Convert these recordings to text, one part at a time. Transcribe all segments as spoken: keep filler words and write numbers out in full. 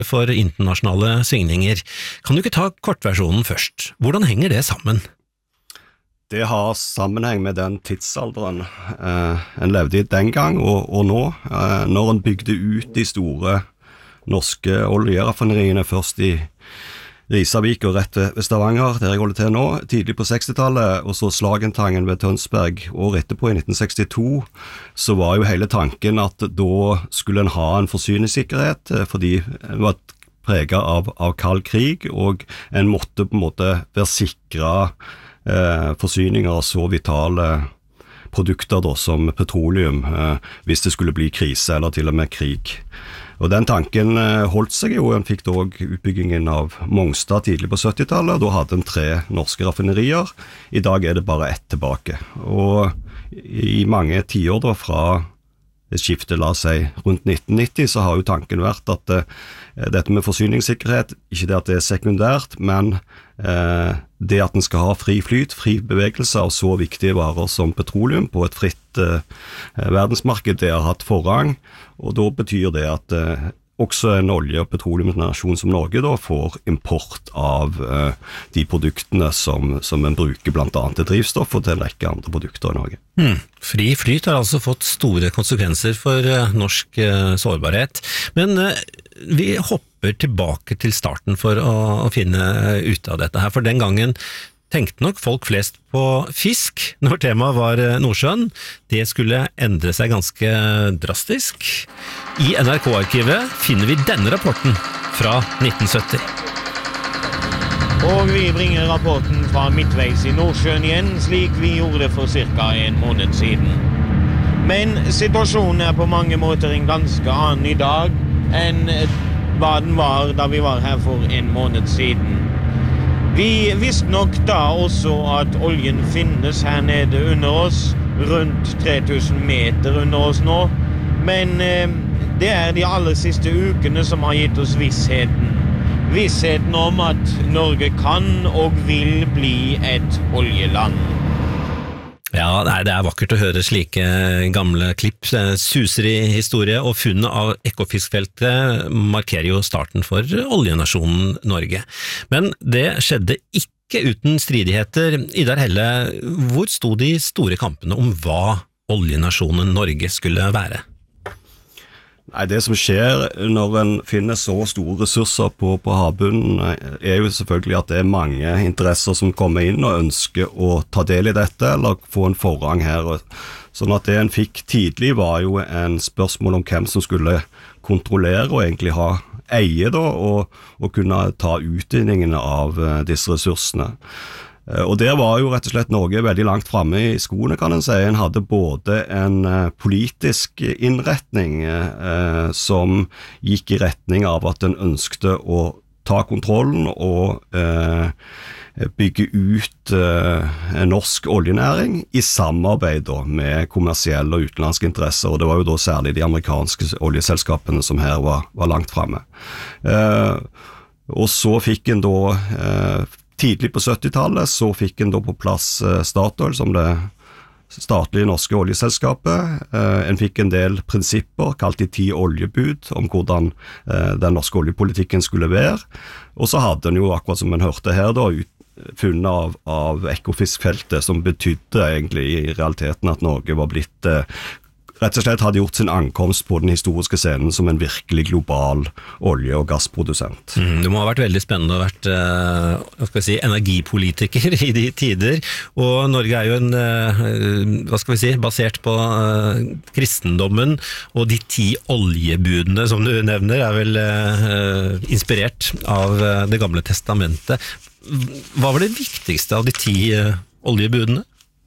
for internasjonale svingninger. Kan du ikke ta kortversjonen først? Hvordan henger det sammen? Det har sammenheng med den tidsalderen eh, en levde i den gang og, og nå. Eh, når en bygde ut de store norske oljeraffineriene først i Risavik og rett ved Stavanger, der jeg holder til nå, tidlig på sekstitallet, og så Slagentangen ved Tønsberg, og etterpå i nitten sekstito, så var jo hele tanken at da skulle en ha en forsyningssikkerhet, fordi en var preget av, av kald krig, og en måtte på en måte være sikret eh, forsyninger av så vitale produkter da, som petroleum, eh, hvis det skulle bli krise eller til og med krig. Og den tanken holdt seg jo, en fikk da også utbyggingen av Mongstad tidlig på syttitallet, og da hadde en tre norske raffinerier. I dag er det bare ett tilbake. Og i mange tiår da fra et skifte, la oss si, rundt nitten nitti, så har jo tanken vært at eh, dette med forsyningssikkerhet, ikke det at det er sekundært, men eh, det at en skal ha fri flyt, fri bevegelse av så viktige varer som petroleum på et fritt eh, verdensmarked, det har hatt forrang, og da betyr det at eh, også en olje- og petroleumsnasjon som Norge da får import av eh, de produktene som, som en bruker blant annet til drivstoff og til en rekke andre produkter i Norge. Hmm. Fri flyt har altså fått store konsekvenser for uh, norsk uh, sårbarhet, men uh, vi hopper tilbake til starten for å, å finne ut av dette her, for den gangen tenkte nok folk flest på fisk når temaet var Nordsjøen. Det skulle endre seg ganske drastisk. I N R K-arkivet finner vi denne rapporten fra nitten sytti. Og vi bringer rapporten fra midtveis i Nordsjøen igjen, slik vi gjorde for cirka en måned siden. Men situasjonen er på mange måter en ganske annen i dag enn hva den var da vi var her for en måned siden. Vi visste nok da også at oljen finnes her nede under oss, rundt tre tusen meter under oss nå, men eh, det er de aller siste ukene som har gitt oss vissheten. Vissheten om at Norge kan og vil bli et oljeland. Ja, nei, det er vakkert å høre slike gamle klipp, suser i historie, og funnet av Ekofiskfeltet markerer jo starten for oljenasjonen Norge. Men det skjedde ikke uten stridigheter. Idar Helle, hvor stod de store kampene om hva oljenasjonen Norge skulle være? Nei, det som skjer når en finner så store ressurser på, på havbunnen er jo selvfølgelig at det er mange interesser som kommer inn og ønsker å ta del i dette eller få en forrang her. Sånn at det en fikk tidlig var jo en spørsmål om hvem som skulle kontrollere og egentlig ha eie da, og, og kunne ta utvinningen av disse ressursene. Og der var jo rett og slett Norge veldig langt fremme i skoene, kan en si. En hadde både en politisk innretning eh, som gikk i retning av at en ønskte å ta kontrollen og eh, bygge ut eh, en norsk oljenæring i samarbeid da, med kommersielle og utenlandske interesser, og det var jo da særlig de amerikanske oljeselskapene som her var, var langt fremme. Eh, og så fikk en da eh, Tidlig på syttitallet så fikk en da på plass Statoil som det statlige norske oljeselskapet. En fikk en del prinsipper, kalt de ti oljebud, om hvordan den norske oljepolitikken skulle være. Og så hadde en jo, akkurat som en hørte her da, funnet av, av Ekofiskfeltet, som betydde egentlig i realiteten at Norge var blitt rett og slett hadde gjort sin ankomst på den historiske scenen som en virkelig global olje- og gassprodusent. Mm, det må ha vært veldig spennende å ha vært eh, hva skal vi si, energipolitiker i de tider, og Norge er jo en, eh, hva skal vi si, basert på eh, kristendommen, og de ti oljebudene som du nevner er vel eh, inspirert av eh, det gamle testamentet. Hva var det viktigste av de ti eh, oljebudene?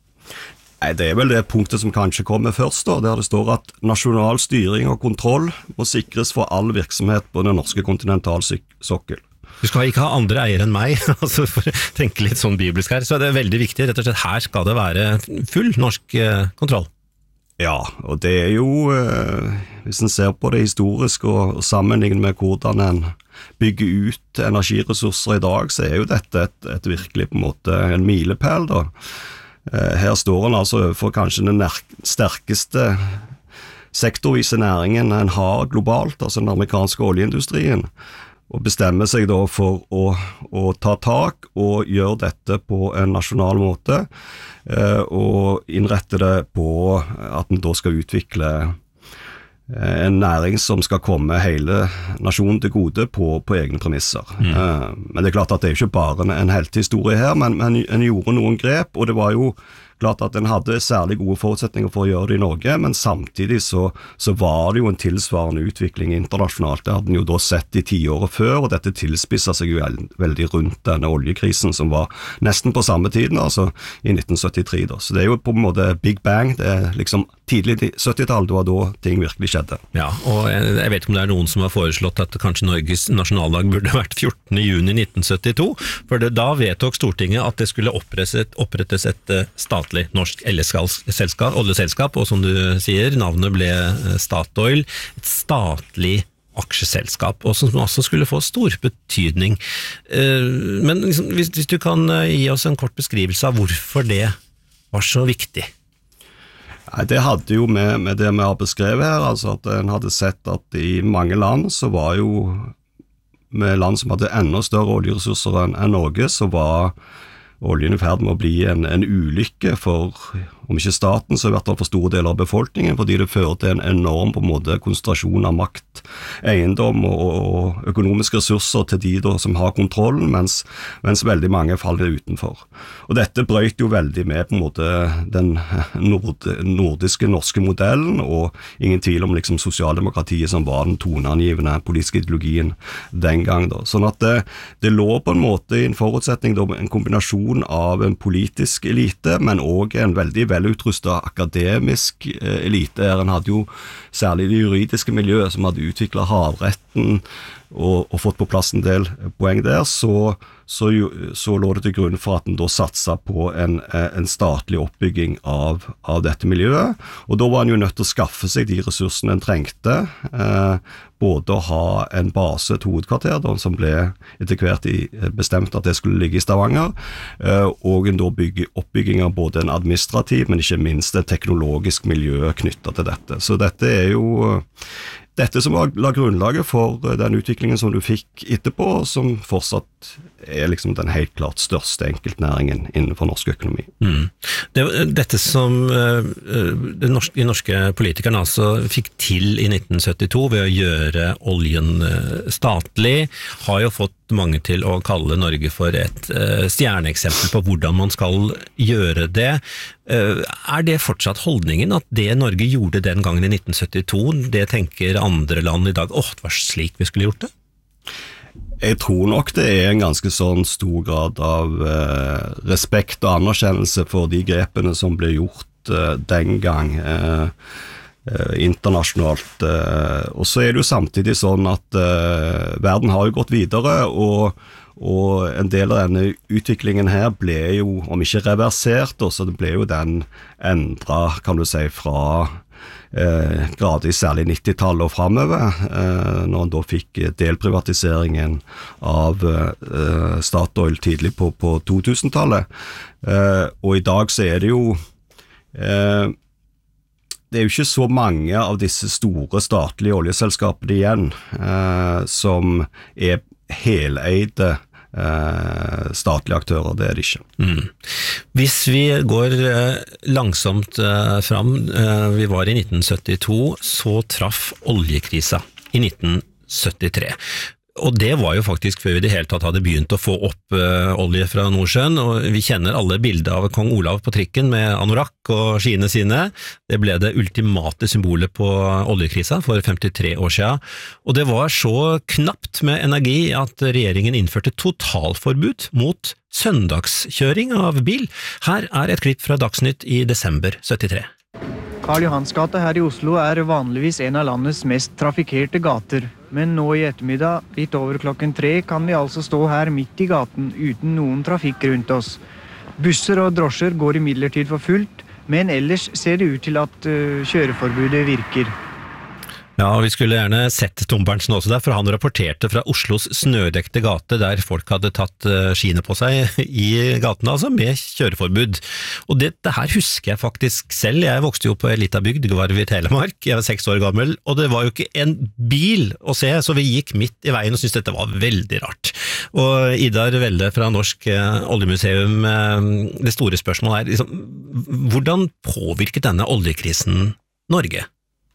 Nei, det er vel det punktet som kanskje kommer først da, der det står at nasjonal styring og kontroll må sikres for all virksomhet på den norske kontinentalsokkel. Du skal ikke ha andre eier enn meg, altså for å tenke litt sånn bibelsk her, så det er veldig viktig, rett og slett her skal det være full norsk eh, kontroll. Ja, og det er jo, eh, hvis en ser på det historisk og, og sammenlignet med hvordan en bygger ut energiressurser i dag, så er jo dette et, et virkelig på en måte en milepæl da. Her står han altså for kanskje den sterkeste sektorvise næringen en har globalt, altså den amerikanske oljeindustrien. og bestemmer seg da for å, å ta tak og gjøre dette på en nasjonal måte, eh, og innrette det på at en da skal utvikle en næring som skal komme hele nasjonen til gode på, på egne premisser. Mm. Eh, men det er klart at det er ikke bare en, en heltehistorie her, men, men en gjorde noen grep, og det var jo klart at en hadde særlig gode forutsetninger for å gjøre det i Norge, men samtidig så, så var det jo en tilsvarende utvikling internasjonalt. Det hadde en jo da sett i tiåret før, og dette tilspisset seg jo veldig rundt denne oljekrisen som var nesten på samme tiden, altså i nitten syttitre da. Så det er jo på en måte Big Bang, det er liksom tidlig syttitallet, det var da ting virkelig skjedde. Ja, og jeg vet ikke om det er noen som har foreslått at kanskje Norges nasjonaldag burde vært fjortende juni nitten syttito, for det, da vedtok Stortinget at det skulle opprettes, opprettes et statlig norsk oljeselskap, oljeselskap, og som du sier, navnet ble Statoil, et statlig aksjeselskap, og som også skulle få stor betydning. Men liksom, hvis, hvis du kan gi oss en kort beskrivelse av hvorfor det var så viktig? Nei, det hadde jo med, med det vi har beskrevet her, altså at en hadde sett at i mange land så var jo, med land som hadde enda større oljeressurser enn, enn Norge, så var oljen i ferd med å bli en, en ulykke for, om ikke staten, så i hvert fall for store deler av befolkningen, fordi det fører til en enorm på en måte konsentrasjon av makt, eiendom og, og økonomiske ressurser til de da, som har kontrollen, mens, mens veldig mange faller utenfor. Og dette brøt jo veldig med på en måte den nord, nordiske norske modellen, og ingen tvil om liksom sosialdemokratiet som var den toneangivende politiske ideologien den gang. Da. Sånn at det, det lå på en måte i en forutsetning, da, en kombinasjon av en politisk elite, men også en veldig velutrustet akademisk elite. En hadde jo særlig det juridiske miljøet som hadde utviklet havretten og, og fått på plass en del poeng der, så, så, så lå det til grunn for at en da satset på en, en statlig oppbygging av, av dette miljøet, og da var en jo nødt til å skaffe seg de ressursene en trengte, eh, både å ha en base, et hovedkvarter, da, som ble etter hvert i, bestemt at det skulle ligge i Stavanger, eh, og en da bygge, oppbygging av både en administrativ, men ikke minst et teknologisk miljø knyttet til dette. Så dette er jo dette som la grunnlaget for den utviklingen som du fikk etterpå, som fortsatt er liksom den helt klart største enkeltnæringen innenfor norsk økonomi. Mm. Det, dette som uh, de norske, de norske politikerne altså fikk til i nitten syttito ved å gjøre oljen uh, statlig, har jo fått mange til å kalle Norge for et uh, stjerneeksempel på hvordan man skal gjøre det. Uh, er det fortsatt holdningen at det Norge gjorde den gangen i nitten syttito, det tenker andre land i dag, åh, det var slik vi skulle gjort det? Jeg tror nok det er en ganske sånn stor grad av eh, respekt og anerkjennelse for de grepene som ble gjort eh, den gang eh, eh, internasjonalt. Eh, og så er det jo samtidig sånn at eh, verden har jo gått videre, og, og en del av denne utviklingen her ble jo, om ikke reversert, så det ble jo den endret, kan du si, fra Eh, gradvis særlig nittitallet og fremover, eh, når han da fikk delprivatiseringen av eh, Statoil tidlig på, på totusentallet. Eh, og i dag så er det jo eh, det er jo ikke så mange av disse store statlige oljeselskapene igjen eh, som er heleide Eh, statlige aktører, det er det ikke. Mm. Hvis vi går eh, langsomt eh, fram, eh, vi var i nitten syttito, så traff oljekrisa i nitten syttitre. Og det var jo faktisk før vi i det hele tatt hadde begynt å få opp uh, olje fra Nordsjøen, og vi kjenner alle bilder av kong Olav på trikken med anorakk og skiene sine. Det ble det ultimate symbolet på oljekrisa for femtitre år siden, og det var så knapt med energi at regjeringen innførte totalforbud mot søndagskjøring av bil. Her er et klipp fra Dagsnytt i desember syttitre. Karl Johans gate her i Oslo er vanligvis en av landets mest trafikkerte gater. Men nå i ettermiddag, litt over klokken tre, kan vi altså stå her midt i gaten uten noen trafikk rundt oss. Busser og drosjer går imidlertid for fullt, men ellers ser det ut til at uh, kjøreforbudet virker. Ja, vi skulle gjerne sett Tom Berntsen også der, for han rapporterte fra Oslos snødekte gate, der folk hadde tatt skiene på seg i gatene, altså med kjøreforbud. Og dette her husker jeg faktisk selv. Jeg vokste jo på en liten bygd, Gvarv i Telemark. Jeg var seks år gammel, og det var jo ikke en bil å se, så vi gikk midt i veien og syntes dette var veldig rart. Og Idar Velde fra Norsk oljemuseum, det store spørsmålet er, liksom, hvordan påvirket denne oljekrisen Norge?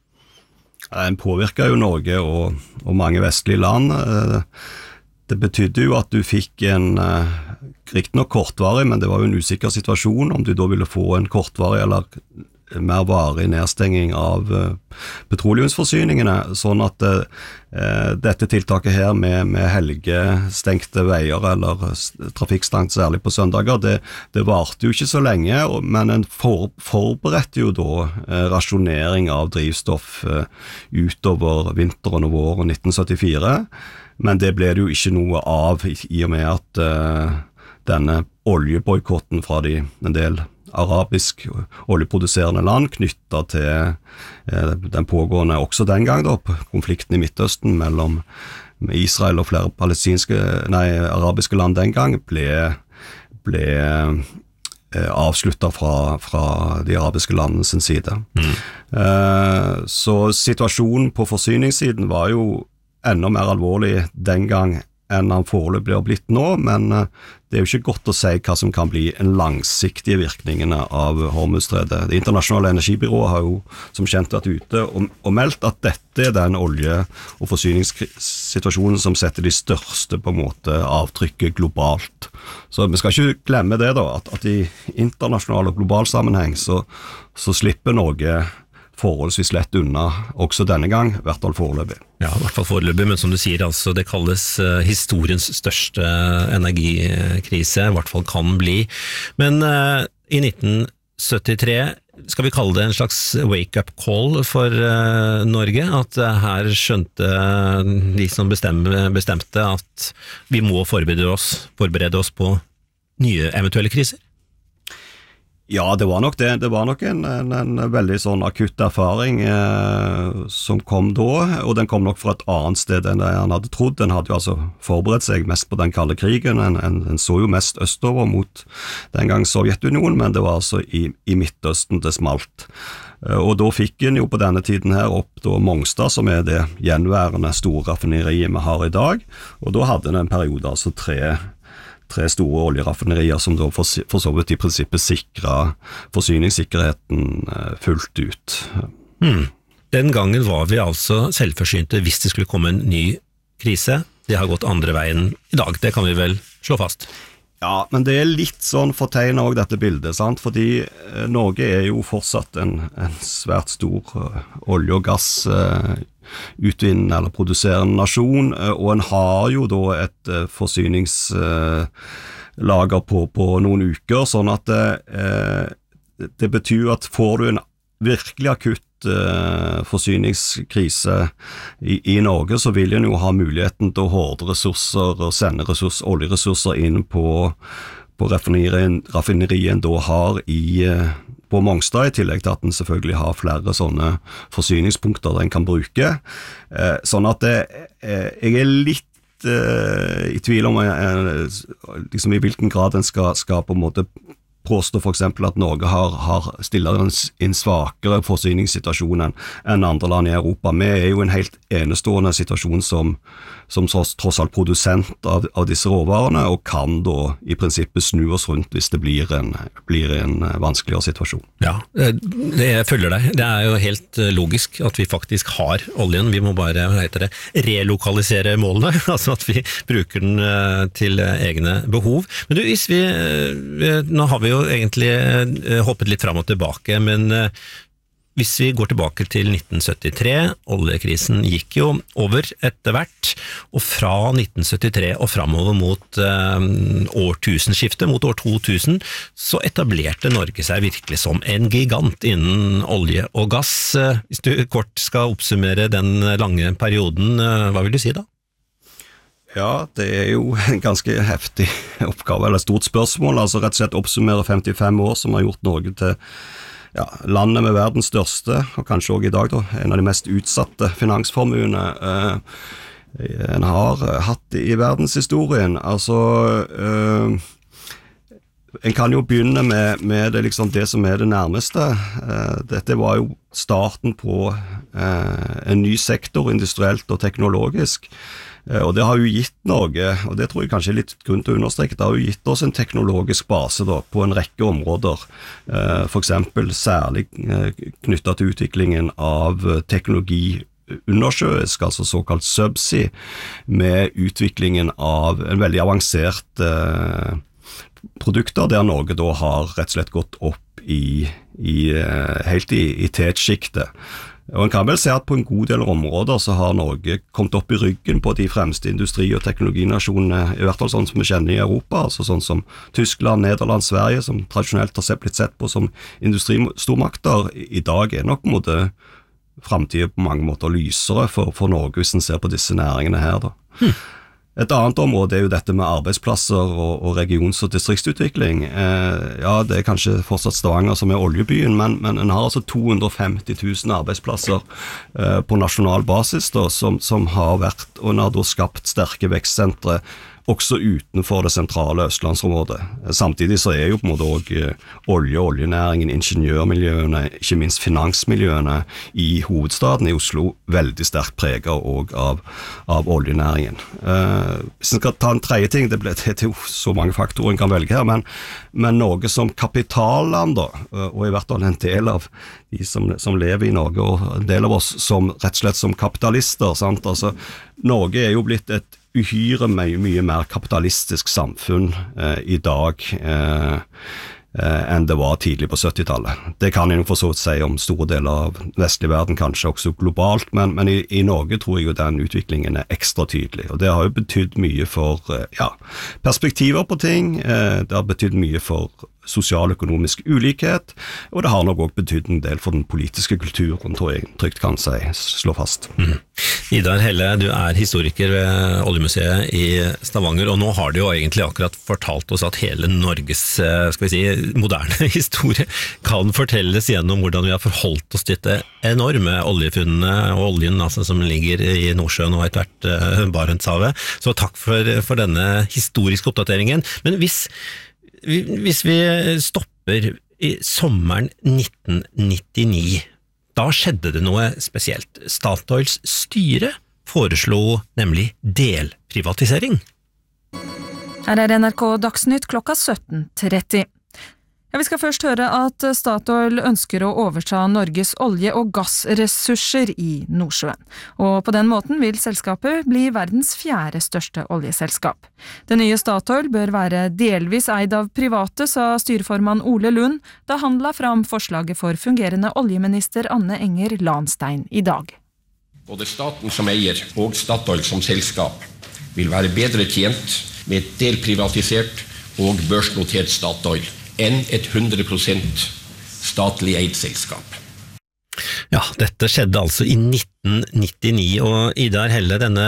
Den påvirket jo Norge og, og mange vestlige land. Det betydde jo at du fikk en, riktig nok kortvarig, men det var jo en usikker situasjon om du da ville få en kortvarig eller mer varig nedstenging av petroleumsforsyningene, sånn at eh, dette tiltaket her med, med helgestengte veier eller trafikkstangt særlig på søndager, det, det varte jo ikke så lenge, men en for, forberedte jo da eh, rasjonering av drivstoff eh, utover vinteren og våren nitten syttifire, men det ble det jo ikke noe av i, i og med at eh, denne oljeboykotten fra de, en del arabisk oljeproduserende land knyttet til eh, den pågående, også den gang da, konflikten i Midtøsten mellom Israel og flere palestinske, nei, arabiske land den gang, ble, ble eh, avsluttet fra, fra de arabiske landene sin side. Mm. Eh, så situasjonen på forsyningssiden var jo enda mer alvorlig den gang enn han foreløpig har blitt nå, men det er jo ikke godt å si hva som kan bli en langsiktige virkningene av Hormuzstredet. Det internasjonale energibyrået har jo som kjent vært ute og, og meldt at dette er den olje- og forsyningssituasjonen som setter de største på en måte avtrykket globalt. Så vi skal ikke glemme det da, at, at i internasjonal og global sammenheng så, så slipper Norge forholdsvis lett unna, også denne gang, i hvert fall foreløpig. Ja, i hvert fall foreløpig, men som du sier, altså, det kalles uh, historiens største energikrise, i hvert fall kan bli. Men uh, i nitten syttitre skal vi kalle det en slags wake-up call for uh, Norge, at uh, her skjønte de som bestemte, bestemte at vi må forberede oss, forberede oss på nye eventuelle kriser. Ja, det var nok det. Det var nok en, en, en veldig sånn akutt erfaring eh, som kom da, og den kom nok fra et annet sted enn det han hadde trodd. Den hadde jo altså forberedt seg mest på den kalde krigen. En, en, en så jo mest østover mot den gang Sovjetunionen, men det var altså i, i Midtøsten det smalt. Eh, og da fikk en jo på denne tiden her opp da Mongstad, som er det gjenværende store raffineriet vi har i dag, og da hadde den en periode, altså tre tre store oljeraffinerier som da for, for så vidt i prinsippet sikret forsyningssikkerheten fullt ut. Hmm. Den gangen var vi altså selvforsynte hvis det skulle komme en ny krise. Det har gått andre veien i dag, det kan vi vel slå fast. Ja, men det er litt sånn fortegnet også dette bildet, sant? Fordi Norge er jo fortsatt en, en svært stor olje- og gass utvinnende eller produserende nasjon, og en har jo da et forsyningslager på, på noen uker, sånn at det, det betyr at får du en virkelig akutt forsyningskrise i, i Norge, så vil en jo ha muligheten til å horde ressurser og sende ressurs, oljeressurser inn på, på raffinerien, raffinerien da har i på Mongstad, i tillegg til at den selvfølgelig har flere sånne forsyningspunkter den kan bruke. Eh, sånn at det, eh, jeg er litt eh, i tvil om eh, liksom i hvilken grad den skal, skal på en måte påstå for eksempel at Norge har, har stiller en, en svakere forsyningssituasjon enn, enn andre land i Europa. Vi er jo en helt enestående situasjon som, som tross, tross alt produsent av, av disse råvarene, og kan da i prinsippet snu oss rundt hvis det blir en, blir en vanskeligere situasjon. Ja, det følger deg. Det er jo helt logisk at vi faktisk har oljen. Vi må bare, hva heter det, relokalisere målene, altså at vi bruker den til egne behov. Men du, hvis vi, nå har vi jo egentlig hoppet litt fram og tilbake, men hvis vi går tilbake til nitten syttitre, oljekrisen gikk jo over etter hvert, og fra nitten syttitre og fremover mot uh, årtusenskiftet, mot år to tusen, så etablerte Norge seg virkelig som en gigant innen olje og gass. Uh, hvis du kort skal oppsummere den lange perioden, uh, hva vil du si da? Ja, det er jo en ganske heftig oppgave, eller stort spørsmål, altså rett og slett oppsummere femtifem år som har gjort Norge til ja, landet med verdens største, og kanskje også i dag da, en av de mest utsatte finansformuene eh, en har hatt i verdenshistorien. Altså, eh, en kan jo begynne med, med det, liksom det som er det nærmeste. Eh, dette var jo starten på eh, en ny sektor, industrielt og teknologisk. Eh, og det har jo gitt Norge, og det tror jeg kanskje er litt grunn til å understreke, det har jo gitt oss en teknologisk base da, på en rekke områder. Eh, for eksempel særlig eh, knyttet til utviklingen av teknologi undersjøisk, altså såkalt subsea, med utviklingen av en veldig avansert eh, produkter, der Norge da har rett og slett gått opp i, i helt i, i tetsjiktet. Og en kan vel se at på en god del områder så har Norge kommet opp i ryggen på de fremste industri- og teknologinasjonene, i hvert fall sånn som vi kjenner i Europa, altså sånn som Tyskland, Nederland, Sverige, som tradisjonelt har blitt sett på som industristormakter. I dag er nok på en måte fremtiden på mange måter lysere for, for Norge hvis en ser på disse næringene her da. Hmm. Et annet område er jo dette med arbeidsplasser og, og regions- og distriktsutvikling. Eh, ja, det er kanskje fortsatt Stavanger som er oljebyen, men, men en har altså to hundre og femti tusen arbeidsplasser eh, på nasjonal basis da, som, som har vært, og en har da skapt sterke vekstsentre også utenfor det sentrale Østlandsområdet. Samtidig så er jo på en måte også olje- og oljenæringen, ingeniørmiljøene, ikke minst finansmiljøene i hovedstaden i Oslo veldig sterkt preget også av, av oljenæringen. Uh, hvis en skal ta en tredje ting, det, ble, det er jo så mange faktorer en kan velge her, men, men Norge som kapitalland da, og i hvert fall en del av de som, som lever i Norge, og en del av oss som rett og slett som kapitalister, sant? Altså, Norge er jo blitt et uhyre mye, mye mer kapitalistisk samfunn eh, i dag eh, eh, enn det var tidlig på syttitallet. Det kan jeg jo for så vidt si om store deler av vestlig verden, kanskje også globalt, men, men i, i Norge tror jeg jo den utviklingen er ekstra tydelig, og det har jo betydd mye for eh, ja, perspektiver på ting, eh, det har betydd mye for sosial-økonomisk ulikhet, og det har nok også betydd en del for den politiske kulturen, tror jeg trygt kan si, slå fast. Mm. Idar Helle, du er historiker ved Oljemuseet i Stavanger, og nå har du jo egentlig akkurat fortalt oss at hele Norges, skal vi si, moderne historie kan fortelles gjennom hvordan vi har forholdt oss til det enorme oljefunnene og oljen altså, som ligger i Nordsjøen og etter hvert Barentshavet. Så takk for, for denne historiske oppdateringen. Men hvis Hvis vi stopper i sommeren nitten nittini, da skjedde det noe spesielt. Statoils styre foreslo nemlig delprivatisering. Her er N R K Dagsnytt klokka sytten tretti. Ja, vi skal først høre at Statoil ønsker å overta Norges olje- og gassressurser i Nordsjøen. Og på den måten vil selskapet bli verdens fjerde største oljeselskap. Det nye Statoil bør være delvis eid av private, sa styreformann Ole Lund, da han la fram forslaget for fungerende oljeminister Anne Enger Lahnstein i dag. Både staten som eier og Statoil som selskap vil være bedre tjent med et delprivatisert og børsnotert Statoil enn et hundre prosent statlig eid selskap. Ja, dette skjedde altså i nitten nittini, og Idar Helle, denne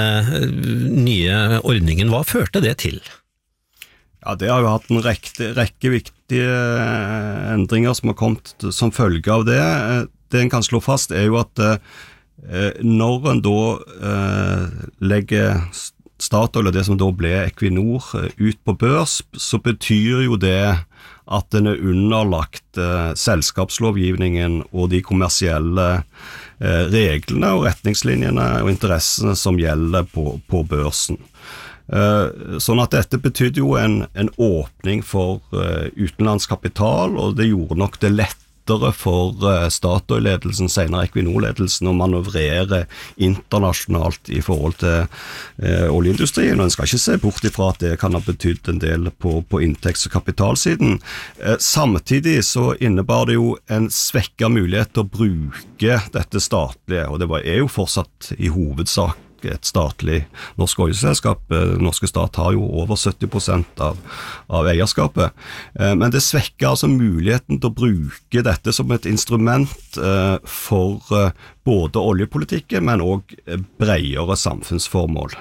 nye ordningen, hva førte det til? Ja, det har jo hatt en rekke, rekke viktige endringer som har kommet som følge av det. Det en kan slå fast er jo at eh, når en da eh, legger Statoil og det som da ble Equinor ut på børs, så betyr jo det at den er underlagt eh, selskapslovgivningen og de kommersielle eh, reglene og retningslinjene og interessene som gjelder på, på børsen. Eh, sånn at dette betydde jo en, en åpning for eh, utenlandsk kapital, og det gjorde nok det lett for Statoil-ledelsen, senere Equinor-ledelsen, å manøvrere internasjonalt i forhold til eh, oljeindustrien, og en skal ikke se bort ifra at det kan ha betydd en del på, på inntekts- og kapitalsiden. Eh, samtidig så innebar det jo en svekket mulighet til å bruke dette statlige, og det var, er jo fortsatt i hovedsak et statlig norsk oljeselskap. Norske stat har jo over sytti prosent av, av eierskapet. Men det svekker altså muligheten til å bruke dette som et instrument for både oljepolitikken, men også bredere samfunnsformål.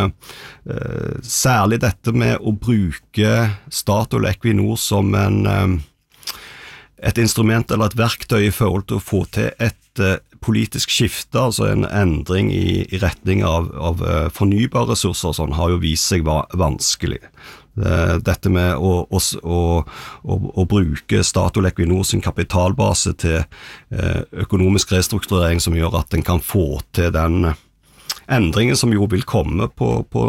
Særlig dette med å bruke Statoil og Equinor som en et instrument eller et verktøy i forhold til å få til et uh, politisk skifte, altså en endring i, i retning av, av uh, fornybare ressurser, sånn, har jo vist seg va- vanskelig. Dette med å, å, å, å, å bruke Statoil Equinor sin kapitalbase til økonomisk restrukturering som gjør at en kan få til den endringen som jo vil komme på, på,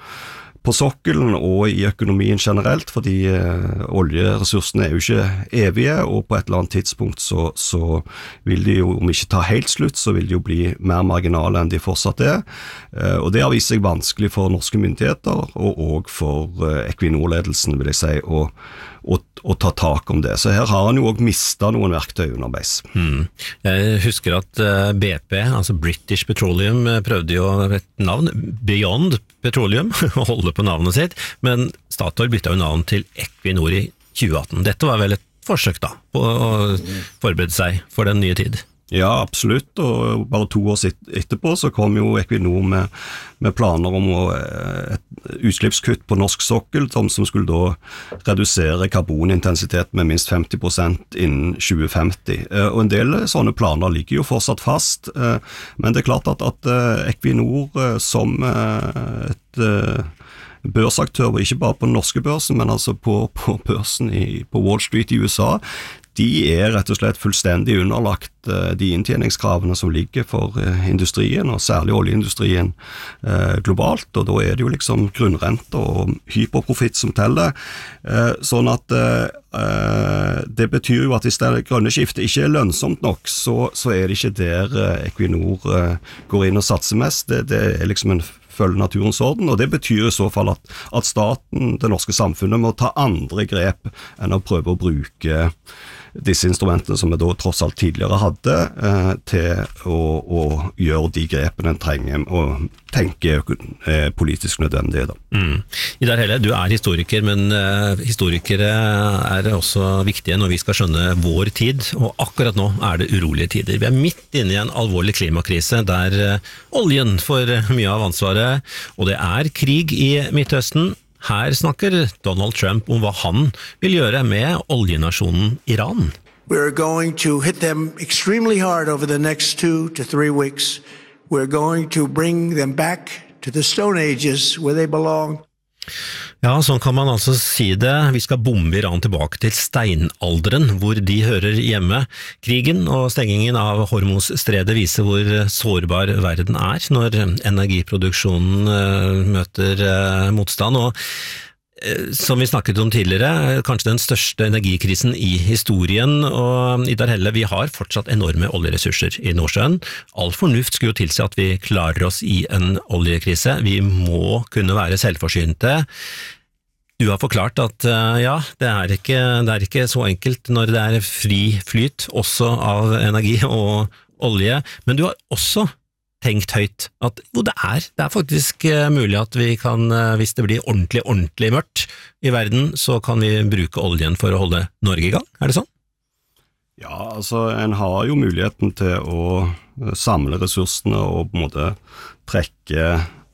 på sokkelen og i økonomien generelt, fordi eh, oljeressursene er jo ikke evige, og på et eller annet tidspunkt så, så vil de jo, om ikke ta helt slutt, så vil de jo bli mer marginale enn de fortsatt er. Eh, og det har vist seg vanskelig for norske myndigheter, og også for eh, Equinor-ledelsen, vil jeg si, å, å, å ta tak om det. Så her har han jo også mistet noen verktøy underveis. Hmm. Jeg husker at uh, B P, altså British Petroleum, prøvde jo et navn, Beyond Petroleum, å holde på navnet sitt, men Statoil bytta jo navn til Equinor i tjue atten. Dette var vel et forsøk da, på å forberede seg for den nye tid. Ja, absolutt, og bare to år etterpå så kom jo Equinor med, med planer om å, et utslippskutt på norsk sokkel, som skulle da redusere karbonintensitet med minst femti prosent innen tjue femti. Og en del sånne planer ligger jo fortsatt fast, men det er klart at, at Equinor som et børsaktør, ikke bare på den norske børsen, men altså på, på børsen i, på Wall Street i U S A, de er rett og slett fullstendig underlagt uh, de inntjeningskravene som ligger for uh, industrien, og særlig oljeindustrien uh, globalt, og da er det jo liksom grunnrente og hyperprofitt som teller, uh, sånn at uh, uh, det betyr jo at hvis det grønne skiftet ikke er lønnsomt nok, så, så er det ikke der uh, Equinor uh, går inn og satser mest, det, det er liksom en følge naturens orden, og det betyr i så fall at, at staten, det norske samfunnet, må ta andre grep enn å prøve å bruke disse instrumentene som vi da tross alt tidligere hadde, eh, til å, å gjøre de grepene en trenger og tenke eh, politisk nødvendige. Da. Mm. Idar Helle, du er historiker, men uh, historikere er også viktige når vi skal skjønne vår tid, og akkurat nå er det urolige tider. Vi er midt inne i en alvorlig klimakrise der uh, oljen får mye av ansvaret, og det er krig i Midtøsten. Her snakker Donald Trump om hva han vil gjøre med oljenasjonen Iran. We're going to hit them extremely hard over the next two to three weeks. We're going to bring them back to the Stone Ages where they belong. Ja, sånn kan man altså si det. Vi skal bombe Iran tilbake til steinalderen, hvor de hører hjemme. Krigen og stengingen av Hormuzstredet viser hvor sårbar verden er når energiproduksjonen møter motstand, og som vi snakket om tidligere, kanskje den største energikrisen i historien, og Idar Helle, vi har fortsatt enorme oljeressurser i Nordsjøen. All fornuft skulle jo tilsi at vi klarer oss i en oljekrise. Vi må kunne være selvforsynte. Du har forklart at ja, det er ikke, det er ikke så enkelt når det er fri flyt også av energi og olje, men du har også tenkt høyt at jo, det er, det er faktisk mulig at vi kan, hvis det blir ordentlig, ordentlig mørkt i verden, så kan vi bruke oljen for å holde Norge i gang. Er det sånn? Ja, altså en har jo muligheten til å samle ressursene og på en måte trekke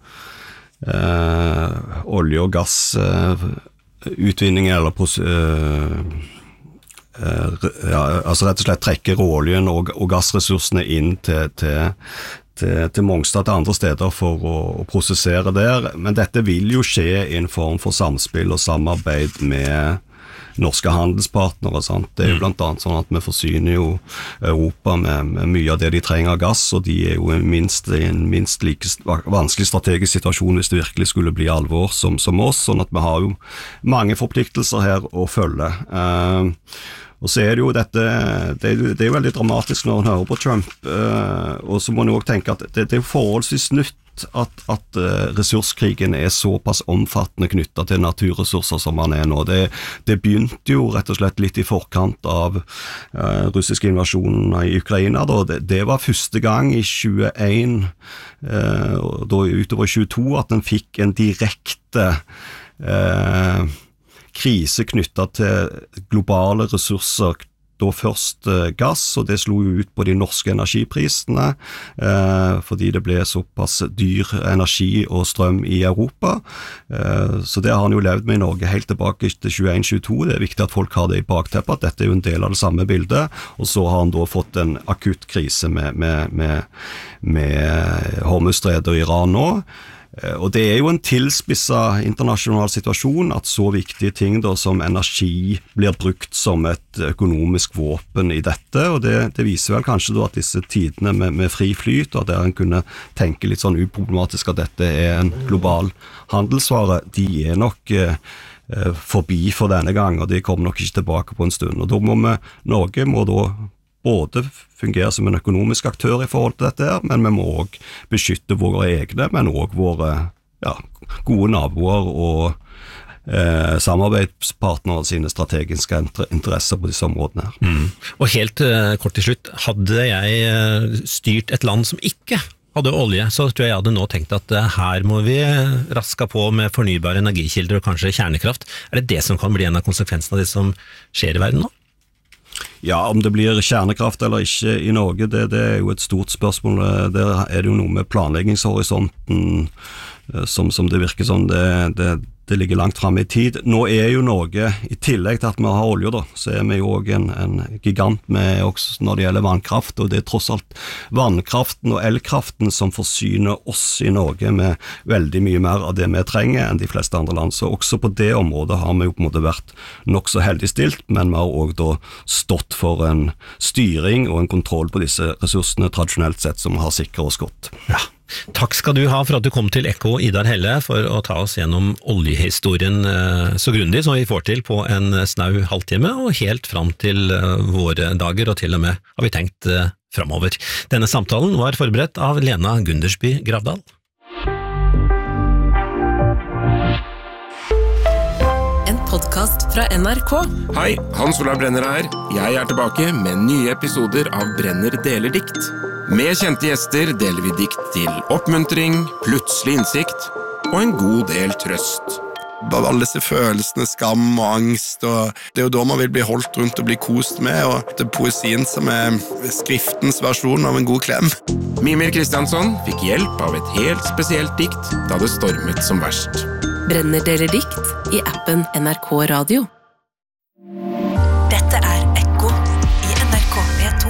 eh, olje- og gassutvinning, eh, eller pros- eh, ja, altså rett og slett trekke råoljen og, og gassressursene inn til, til Til, til Mongstad til andre steder for å, å prosessere der, men dette vil jo skje i en form for samspill og samarbeid med norske handelspartnere, sant? Det er jo blant annet sånn at vi forsyner jo Europa med, med mye av det de trenger av gass, og de er jo minst, i en minst like vanskelig strategisk situasjon hvis det virkelig skulle bli alvor som, som oss, sånn at vi har jo mange forpliktelser her å følge. Uh, Og så er det jo dette, det er, det er jo veldig dramatisk når man hører på Trump, uh, og så må man jo også tenke at det, det er forholdsvis nytt at, at uh, ressurskrigen er såpass omfattende knyttet til naturressurser som man er nå. Det, det begynte jo rett og slett litt i forkant av uh, russiske invasjonen i Ukraina. Da. Det, det var første gang i tjueen, uh, og da utover tjueto, at den fikk en direkte uh, krise knyttet til globale ressurser da først eh, gass, og det slo jo ut på de norske energiprisene, eh, fordi det ble såpass dyr energi og strøm i Europa. Eh, så det har han jo levd med i Norge helt tilbake til tjueén tjueto. Det er viktig at folk har det i bakteppet, at dette er jo en del av det samme bildet, og så har han da fått en akutt krise med, med, med, med Hormuzstredet og Iran nå. Og det er jo en tilspisset internasjonal situasjon at så viktige ting da, som energi blir brukt som et økonomisk våpen i dette, og det, det viser vel kanskje da at disse tidene med, med fri flyt, og der en kunne tenke litt sånn uproblematisk at dette er en global handelsvare, de er nok eh, forbi for denne gang, og de kommer nok ikke tilbake på en stund. Og da må vi, Norge må da både fungere som en økonomisk aktør i forhold til dette her, men vi må også beskytte våre egne, men også våre ja, gode naboer og eh, samarbeidspartnere sine strategiske interesser på disse områdene her. Mm. Og helt eh, kort til slutt, hadde jeg eh, styrt et land som ikke hadde olje, så tror jeg jeg hadde nå tenkt at eh, her må vi raske på med fornybare energikilder og kanskje kjernekraft. Er det det som kan bli en av konsekvensene av det som skjer i verden nå? Ja, om det blir kjernekraft eller ikke i Norge, det, det er jo et stort spørsmål. Der er det jo noe med planleggingshorisonten som, som det virker som det, det, det ligger langt frem i tid. Nå er jo Norge, i tillegg til at vi har olje da, så er vi jo også en, en gigant med også når det gjelder vannkraft, og det er tross alt vannkraften og elkraften som forsyner oss i Norge med veldig mye mer av det vi trenger enn de fleste andre land. Så også på det området har vi jo på en måte vært nok så heldig stilt, men vi har også da stått for en styring og en kontroll på disse ressursene tradisjonelt sett som har sikret oss godt. Ja. Takk skal du ha for at du kom til Ekko, Idar Helle, for å ta oss gjennom oljehistorien så grundig som vi får til på en snau halvtime, og helt fram til våre dager, og til og med har vi tenkt fremover. Denne samtalen var forberedt av Lena Gundersby Gravdal. En podcast fra N R K. Hei, Hans Olav Brenner her. Jeg er tilbake med nye episoder av Brenner deler dikt. Med kjente gjester deler vi dikt til oppmuntring, plutselig innsikt og en god del trøst. Bare alle disse følelsene, skam og angst, og det er jo da man vil bli holdt rundt og bli kost med, og det er poesien som er skriftens versjon av en god klem. Mimir Kristiansson fikk hjelp av et helt spesielt dikt da det stormet som verst. Brenner deler dikt i appen N R K Radio. Dette er Ekko i N R K P to.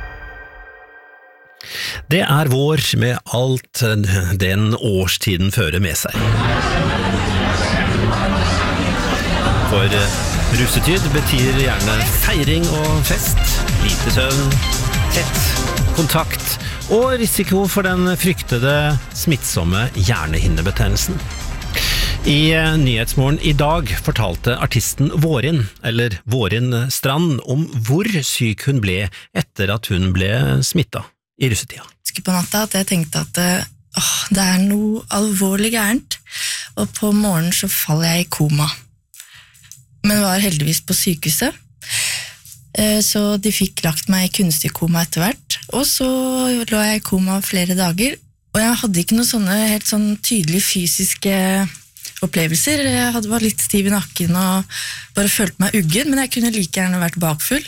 Det er vår med alt den årstiden fører med seg. For russetid betyr gjerne feiring og fest, lite søvn, tett kontakt og risiko for den fryktede smittsomme hjernehinnebetennelsen. I Nyhetsmorgen i dag fortalte artisten Vårin, eller Vårin Strand, om hvor syk hun ble etter at hun ble smittet i russetida. På natta at jeg tenkte at åh, det er noe alvorlig gærent, og på morgenen så faller jeg i koma. Men var heldigvis på sykehuset, så de fikk lagt meg i kunstig koma etter hvert, og så lå jeg i koma flere dager, og jeg hadde ikke noen sånne helt sånn tydelige fysiske opplevelser. Jeg hadde var litt stiv i nakken og bare følte meg uggen, men jeg kunne like gjerne vært bakfull.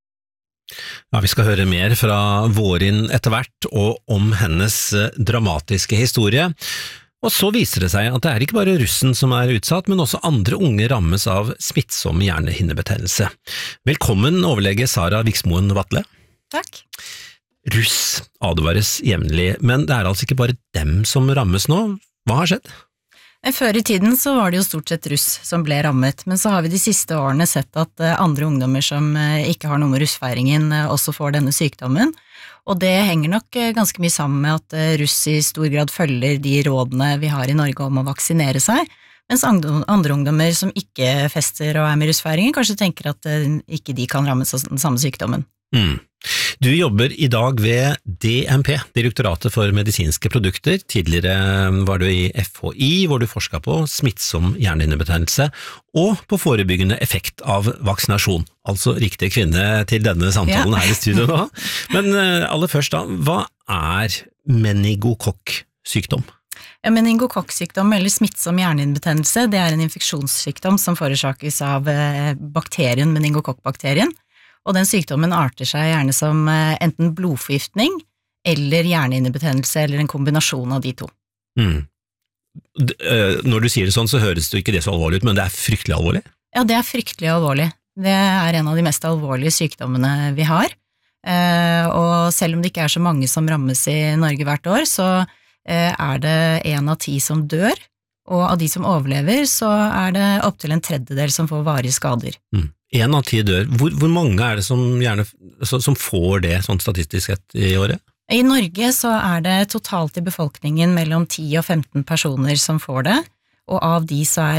Ja, vi skal høre mer fra Vårin etter hvert, og om hennes dramatiske historie. Og så viser det seg at det er ikke bare russen som er utsatt, men også andre unge rammes av smittsom hjernehinnebetennelse. Velkommen, overlege Sara Viksmoen Vatle. Takk. Russ advares jevnlig, men det er altså ikke bare dem som rammes nå. Hva har skjedd? Før i tiden så var det jo stort sett russ som ble rammet, men så har vi de siste årene sett at andre ungdommer som ikke har noe med russfeiringen også får denne sykdommen, og det henger nok ganske mye sammen med at russ i stor grad følger de rådene vi har i Norge om å vaksinere seg, mens andre ungdommer som ikke fester og er med russfeiringen kanskje tenker at ikke de kan rammes av den samme sykdommen. Mm. Du jobber i dag ved D M P, Direktoratet for medisinske produkter. Tidligere var du i F H I, hvor du forsket på smittsom hjernehinnebetennelse og på forebyggende effekt av vaksinasjon. Altså riktig kvinne til denne samtalen ja. Her i studio nå. Men aller først da, hva er meningokokksykdom? Ja, meningokokksykdom eller smittsom hjernehinnebetennelse, det er en infeksjonssykdom som forårsakes av bakterien, meningokokkbakterien. og den sykdommen arter seg gjerne som enten blodforgiftning eller hjernehinnebetennelse, eller en kombinasjon av de to. Mm. Når du sier det sånn, så høres det ikke det så alvorlig ut, men det er fryktelig alvorlig? Ja, det er fryktelig alvorlig. Det er en av de mest alvorlige sykdommene vi har, og selv om det ikke er så mange som rammes i Norge hvert år, så er det en av ti som dør, og av de som overlever, så er det opp til en tredjedel som får varige skader. Mm. En av ti dør. Hvor, hvor mange er det som, gjerne, som får det sånn statistisk sett i året? I Norge så er det totalt i befolkningen mellom ti og femten personer som får det, og av de så